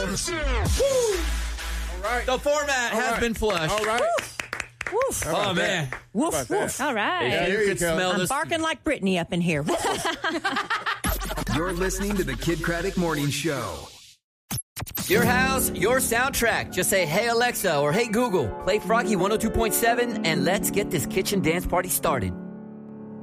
right. The format has been flushed. All right. Woof. Oh, man. Woof, woof. All right. Yeah, here you go. I'm barking like Brittany up in here. You're listening to the Kid Craddock Morning Show. Your house, your soundtrack. Just say, hey, Alexa, or hey, Google, play Froggy 102.7, and let's get this kitchen dance party started.